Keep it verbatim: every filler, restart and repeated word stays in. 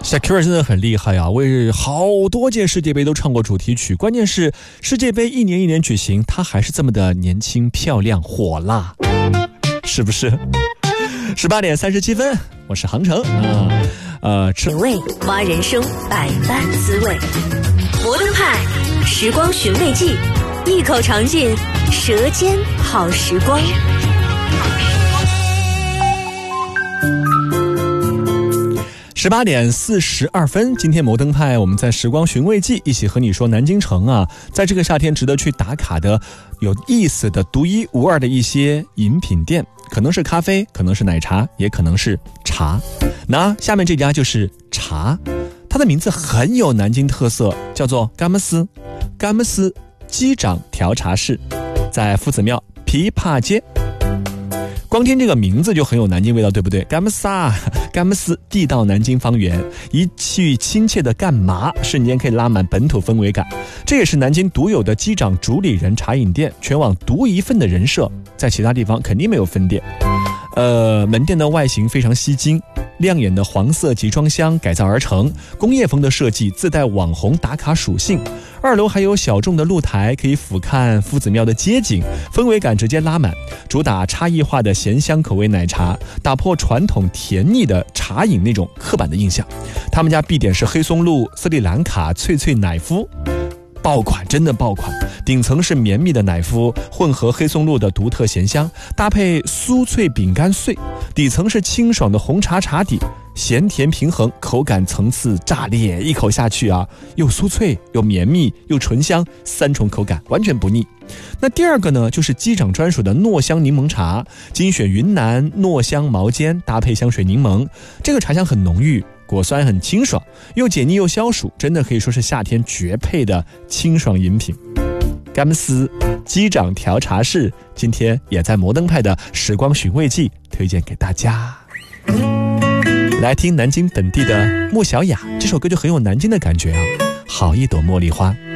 Shakira 真的很厉害啊，为好多届世界杯都唱过主题曲，关键是世界杯一年一年举行，她还是这么的年轻漂亮火辣，是不是？十八点三十七分，我是航程啊，呃， 品味花人生百般滋味，摩登派时光寻味记，一口尝尽舌尖好时光。 十八点四十二分，今天摩登派我们在时光寻味记一起和你说南京城啊，在这个夏天值得去打卡的有意思的独一无二的一些饮品店，可能是咖啡，可能是奶茶，也可能是茶。那下面这家就是茶，它的名字很有南京特色，叫做甘木斯甘木斯机长调茶室，在夫子庙琵琶街。光听这个名字就很有南京味道，对不对？甘木斯啊，甘木斯地道南京方言，一句亲切的干嘛，瞬间可以拉满本土氛围感。这也是南京独有的机长主理人茶饮店，全网独一份的人设，在其他地方肯定没有分店。呃，门店的外形非常吸睛，亮眼的黄色集装箱改造而成，工业风的设计自带网红打卡属性。二楼还有小众的露台，可以俯瞰夫子庙的街景，氛围感直接拉满。主打差异化的咸香口味奶茶，打破传统甜腻的茶饮那种刻板的印象。他们家必点是黑松露、斯里兰卡脆脆奶麸。爆款，真的爆款！顶层是绵密的奶麸，混合黑松露的独特咸香，搭配酥脆饼干碎，底层是清爽的红茶茶底，咸甜平衡，口感层次炸裂，一口下去啊，又酥脆又绵密又醇香，三重口感完全不腻。那第二个呢，就是机长专属的糯香柠檬茶，精选云南糯香毛尖，搭配香水柠檬，这个茶香很浓郁，果酸很清爽，又解腻又消暑，真的可以说是夏天绝配的清爽饮品。甘木斯机长调茶室今天也在摩登派的时光寻味记推荐给大家。来听南京本地的穆小雅，这首歌就很有南京的感觉啊，好一朵茉莉花。